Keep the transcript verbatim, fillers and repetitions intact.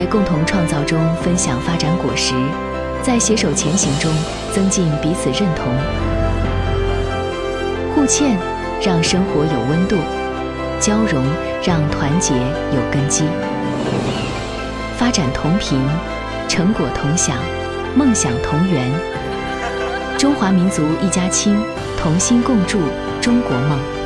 在共同创造中分享发展果实，在携手前行中增进彼此认同。互欠让生活有温度，交融让团结有根基。发展同频，成果同享，梦想同圆。中华民族一家亲，同心共筑中国梦。